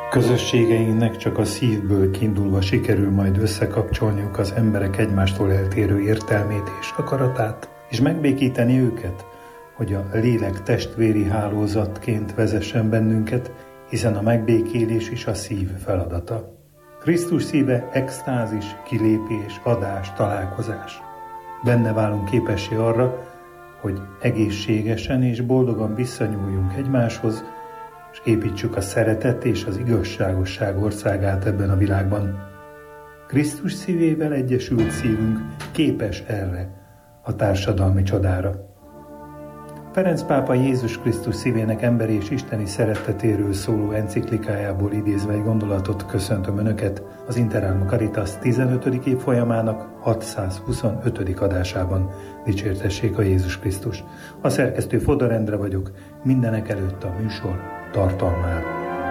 Közösségeinknek csak a szívből kiindulva sikerül majd összekapcsolniuk az emberek egymástól eltérő értelmét és akaratát, és megbékíteni őket, hogy a lélek testvéri hálózatként vezessen bennünket, hiszen a megbékélés is a szív feladata. Krisztus szíve extázis, kilépés, adás, találkozás. Benne válunk képessé arra, hogy egészségesen és boldogan visszanyúljunk egymáshoz, és építsük a szeretet és az igazságosság országát ebben a világban. Krisztus szívével egyesült szívünk képes erre a társadalmi csodára. Ferenc pápa Jézus Krisztus szívének emberi és isteni szeretetéről szóló enciklikájából idézve egy gondolatot köszöntöm Önöket az Interalma Caritas 15. évfolyamának 625. adásában. Dicsértessék a Jézus Krisztus. A szerkesztő Fodor Endre vagyok, mindenek előtt a műsor tartalmáról.